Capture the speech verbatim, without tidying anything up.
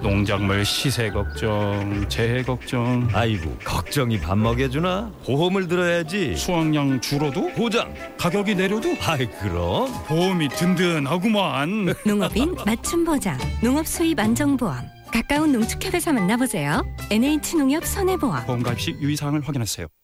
농작물 시세 걱정, 재해 걱정. 아이고, 걱정이 밥 먹여주나? 보험을 들어야지. 수확량 줄어도 보장. 가격이 내려도 아이 그럼. 보험이 든든하구만. 농업인 맞춤 보장, 농업 수입 안정보험. 가까운 농축협에서 만나보세요. 엔에이치 농협 손해보험. 보험 가입 시 유의사항을 확인하세요.